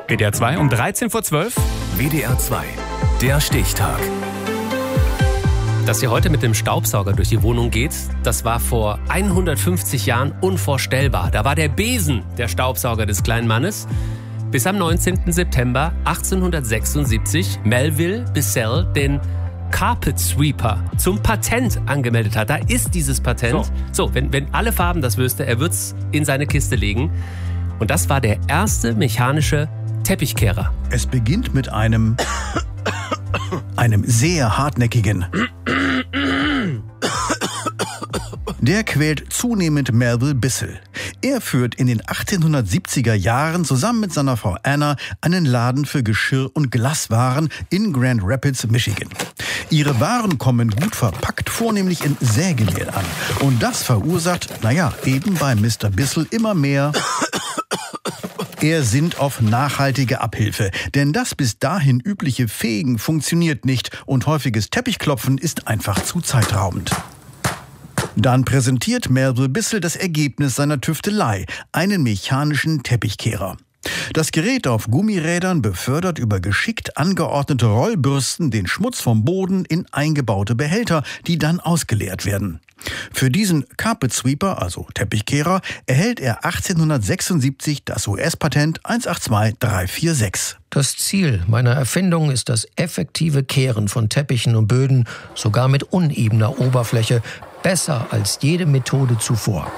WDR 2 um 13:12 Uhr. WDR 2, der Stichtag. Dass sie heute mit dem Staubsauger durch die Wohnung geht, das war vor 150 Jahren unvorstellbar. Da war der Besen der Staubsauger des kleinen Mannes, bis am 19. September 1876 Melville Bissell den Carpet Sweeper zum Patent angemeldet hat. Da ist dieses Patent. So, wenn alle Farben das wüsste, er würde es in seine Kiste legen. Und das war der erste mechanische Teppichkehrer. Es beginnt mit einem sehr hartnäckigen. Der quält zunehmend Melville Bissell. Er führt in den 1870er Jahren zusammen mit seiner Frau Anna einen Laden für Geschirr- und Glaswaren in Grand Rapids, Michigan. Ihre Waren kommen gut verpackt, vornehmlich in Sägemehl an. Und das verursacht, eben bei Mr. Bissell immer mehr Sinnt auf nachhaltige Abhilfe. Denn das bis dahin übliche Fegen funktioniert nicht und häufiges Teppichklopfen ist einfach zu zeitraubend. Dann präsentiert Melville Bissell das Ergebnis seiner Tüftelei, einen mechanischen Teppichkehrer. Das Gerät auf Gummirädern befördert über geschickt angeordnete Rollbürsten den Schmutz vom Boden in eingebaute Behälter, die dann ausgeleert werden. Für diesen Carpet Sweeper, also Teppichkehrer, erhält er 1876 das US-Patent 182346. Das Ziel meiner Erfindung ist das effektive Kehren von Teppichen und Böden, sogar mit unebener Oberfläche, besser als jede Methode zuvor.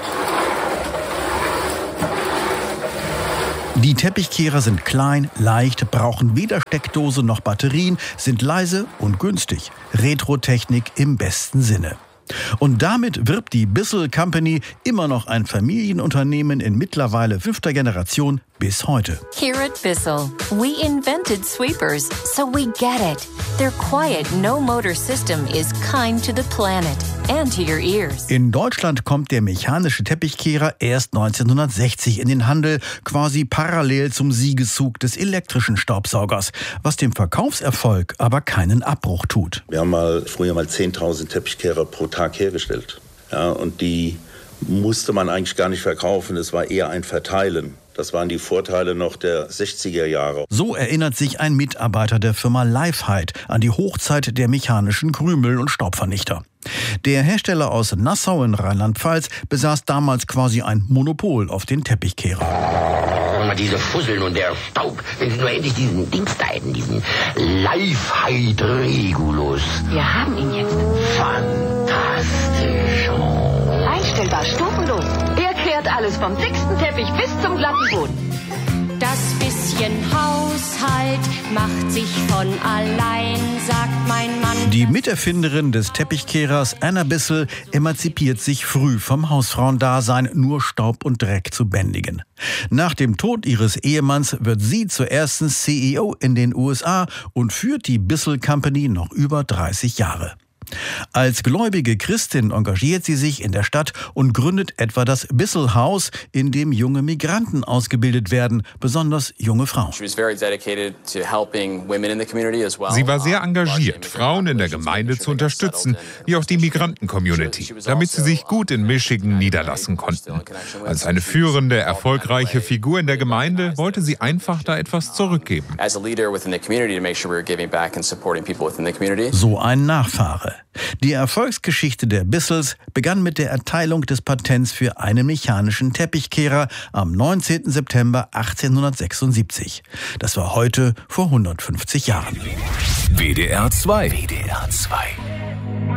Die Teppichkehrer sind klein, leicht, brauchen weder Steckdose noch Batterien, sind leise und günstig. Retro-Technik im besten Sinne. Und damit wirbt die Bissell Company, immer noch ein Familienunternehmen in mittlerweile 5. Generation, bis heute. Here at Bissell, we invented sweepers, so we get it. Their quiet, no-motor system is kind to the planet and to your ears. In Deutschland kommt der mechanische Teppichkehrer erst 1960 in den Handel, quasi parallel zum Siegeszug des elektrischen Staubsaugers, was dem Verkaufserfolg aber keinen Abbruch tut. Wir haben früher mal 10.000 Teppichkehrer pro Tag hergestellt. Ja, und die musste man eigentlich gar nicht verkaufen, es war eher ein Verteilen. Das waren die Vorteile noch der 60er Jahre. So erinnert sich ein Mitarbeiter der Firma Lifehide an die Hochzeit der mechanischen Krümel- und Staubvernichter. Der Hersteller aus Nassau in Rheinland-Pfalz besaß damals quasi ein Monopol auf den Teppichkehrer. Diese Fusseln und der Staub, wenn Sie nur endlich diesen Dings da hätten, diesen Lifehide Regulus. Wir haben ihn jetzt. Fantastisch. Einstellbar, stufenlos. Er kehrt alles vom dicksten Teppich bis zum glatten Boden. Das bisschen Haushalt macht sich von allein, sagt mein Mann. Die Miterfinderin des Teppichkehrers, Anna Bissell, emanzipiert sich früh vom Hausfrauendasein, nur Staub und Dreck zu bändigen. Nach dem Tod ihres Ehemanns wird sie zur ersten CEO in den USA und führt die Bissell Company noch über 30 Jahre. Als gläubige Christin engagiert sie sich in der Stadt und gründet etwa das Bissell House, in dem junge Migranten ausgebildet werden, besonders junge Frauen. Sie war sehr engagiert, Frauen in der Gemeinde zu unterstützen, wie auch die Migranten-Community, damit sie sich gut in Michigan niederlassen konnten. Als eine führende, erfolgreiche Figur in der Gemeinde wollte sie einfach da etwas zurückgeben. So ein Nachfahre. Die Erfolgsgeschichte der Bissells begann mit der Erteilung des Patents für einen mechanischen Teppichkehrer am 19. September 1876. Das war heute vor 150 Jahren. WDR 2. WDR 2.